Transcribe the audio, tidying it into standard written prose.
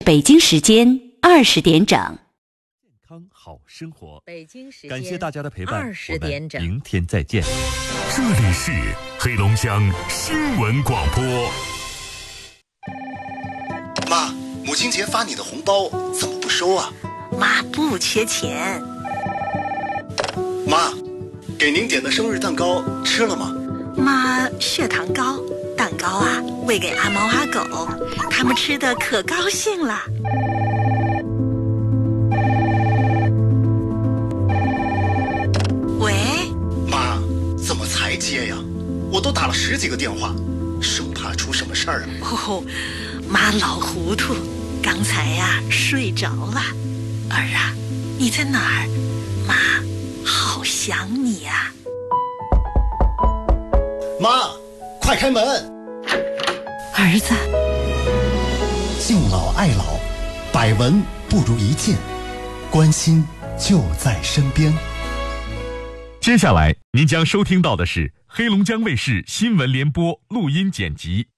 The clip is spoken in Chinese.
北京时间20点整。 健康好生活， 北京时间感谢大家的陪伴 20点整， 我们明天再见。 这里是黑龙江新闻广播。 妈，母亲节发你的红包怎么不收啊？ 妈不缺钱。 妈，给您点的生日蛋糕吃了吗？ 妈血糖高，蛋糕啊喂给阿猫阿狗，他们吃的可高兴了。喂， 妈，怎么才接呀？我都打了10几个电话，生怕出什么事儿啊。 哦，妈老糊涂，刚才呀睡着了。儿啊，你在哪儿？妈好想你呀。 妈，快开门！ 儿子， 敬老爱老，百闻不如一见，关心就在身边。 接下来您将收听到的是黑龙江卫视新闻联播录音剪辑。